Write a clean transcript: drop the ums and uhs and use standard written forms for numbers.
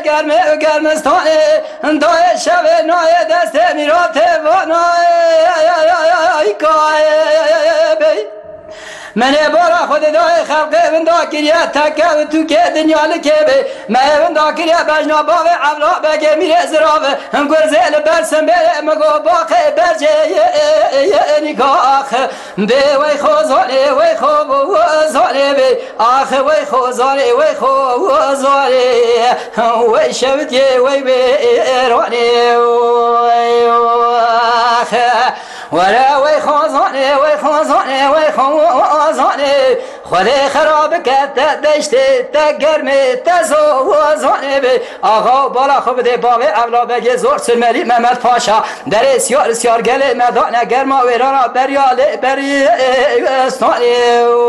گرمستانه دای شب نای دست میرات وانای کای من بارا خود دای خلقه من دا کریا تکه و تو که دنیا لکه من دا کریا بجنا باوه عبلا بگه میره زراوه گرزه لبرسم بره مگو باقه برجه نگاه به وی خوزانه وی خوزانه به آخ وی خوزانه وی خوزانه وی شبتیه وی بیرانه وی آخ ولا وی خوزانه وی خوزانه وی خوزانه خود خراب کرد دشت تگرمه تزوزانه به آقا بالا خوب ده باوه اولا بگه زور سلمری محمد پاشا در سیار گل مدانه گرما ویرانا بریاله بری استانه